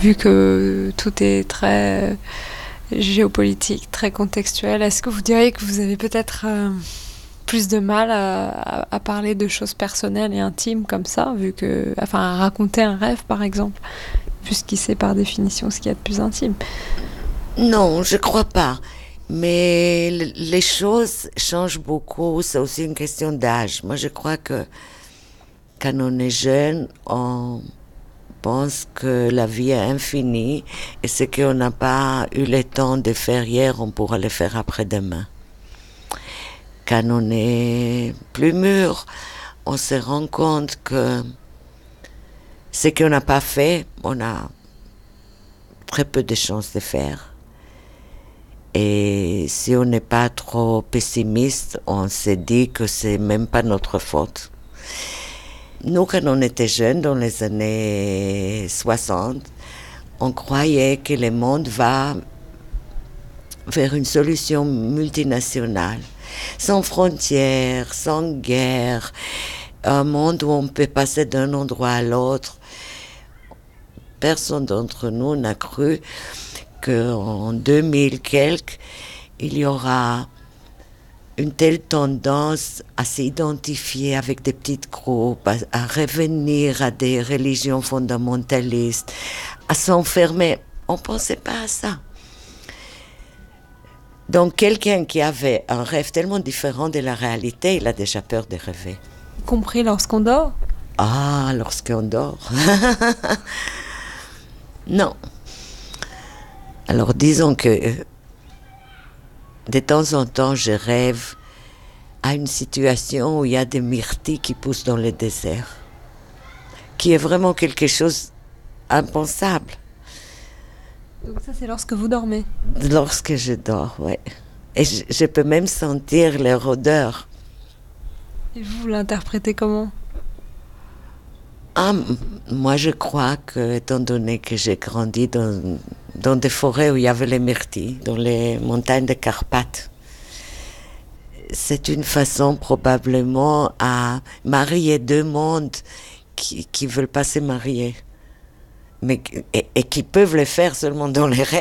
vu que tout est très géopolitique, très contextuel, est-ce que vous diriez que vous avez peut-être plus de mal à parler de choses personnelles et intimes comme ça, enfin, à raconter un rêve par exemple, puisqu'il sait par définition ce qu'il y a de plus intime? Non, je crois pas. Mais les choses changent beaucoup. C'est aussi une question d'âge. Moi, je crois que quand on est jeune, on pense que la vie est infinie et ce qu'on n'a pas eu le temps de faire hier, on pourra le faire après-demain. Quand on est plus mûr, on se rend compte que ce qu'on n'a pas fait, on a très peu de chances de faire. Et si on n'est pas trop pessimiste, on se dit que c'est même pas notre faute. Nous, quand on était jeunes, dans les années 60, on croyait que le monde va vers une solution multinationale, sans frontières, sans guerre, un monde où on peut passer d'un endroit à l'autre. Personne d'entre nous n'a cru qu'en 2000 quelques, il y aura une telle tendance à s'identifier avec des petits groupes, à revenir à des religions fondamentalistes, à s'enfermer. On ne pensait pas à ça. Donc quelqu'un qui avait un rêve tellement différent de la réalité, il a déjà peur de rêver. Y compris lorsqu'on dort? Ah, lorsqu'on dort. Non. Alors disons que de temps en temps, je rêve à une situation où il y a des myrtilles qui poussent dans le désert, qui est vraiment quelque chose impensable. Donc ça, c'est lorsque vous dormez. Lorsque je dors, ouais. Et je peux même sentir leur odeur. Et vous l'interprétez comment? Ah, moi je crois que, étant donné que j'ai grandi dans des forêts où il y avait les myrtilles, dans les montagnes de Carpates, c'est une façon probablement à marier deux mondes qui veulent pas se marier, mais et qui peuvent le faire seulement dans les rêves.